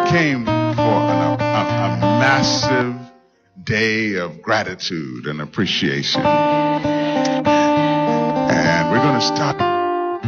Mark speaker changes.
Speaker 1: came for a massive day of gratitude and appreciation. And we're going to start